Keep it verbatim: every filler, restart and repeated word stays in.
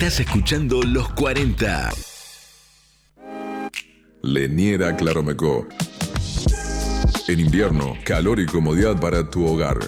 Estás escuchando Los cuarenta. Leniera Claromecó. En invierno, calor y comodidad para tu hogar.